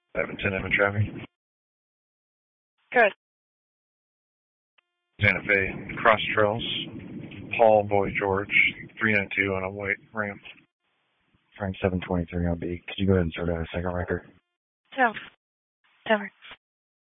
710 in traffic. Good. Santa Fe, Cross Trails, Paul Boy George, 392 on a white ramp. Frank 723 on B. Could you go ahead and start out a second record? Yeah. Never.